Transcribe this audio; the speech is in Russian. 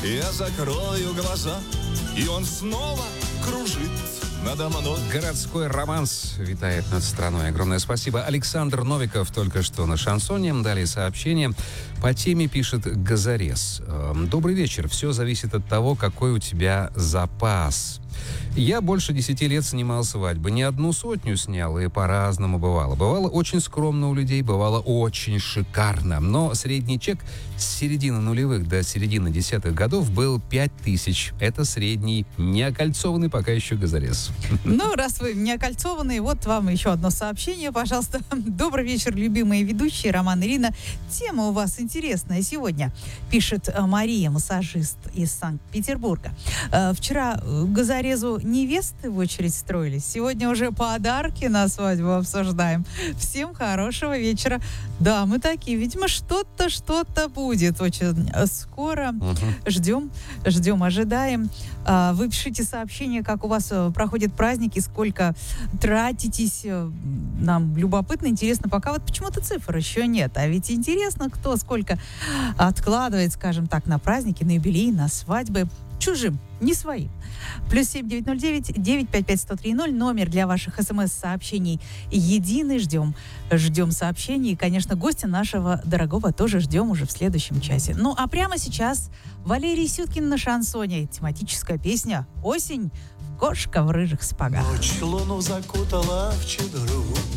Я закрою глаза, и он снова кружит надо мной. Городской романс витает над страной. Огромное спасибо. Александр Новиков только что на шансоне. Далее сообщение. По теме пишет Газарес. Добрый вечер. Все зависит от того, какой у тебя запас. Я больше 10 лет снимал свадьбы. Не одну сотню снял, и по-разному бывало. Бывало очень скромно у людей, бывало очень шикарно. Но средний чек с середины нулевых до середины десятых годов был 5000. Это средний, не окольцованный пока еще Газарес. Ну, раз вы не окольцованные, вот вам еще одно сообщение, пожалуйста. Добрый вечер, любимые ведущие, Роман, Ирина. Тема у вас интересная сегодня, пишет Мария, массажист из Санкт-Петербурга. Вчера Газарезу невесты в очередь строились. Сегодня уже подарки на свадьбу обсуждаем. Всем хорошего вечера. Да, мы такие. Видимо, что-то будет очень скоро. Ждем, ожидаем. Вы пишите сообщение, как у вас проходят праздники, сколько тратитесь. Нам любопытно, интересно. Пока вот почему-то цифр еще нет. А ведь интересно, кто сколько откладывает, скажем так, на праздники, на юбилей, на свадьбы. Чужим, не своим. +7 909 955 1030 номер для ваших СМС-сообщений единый. Ждем сообщений. И, конечно, гостя нашего дорогого тоже ждем уже в следующем часе. Ну, а прямо сейчас Валерий Сюткин на шансоне. Тематическая песня «Осень. Кошка в рыжих сапогах». Ночь луну закутала в чедру,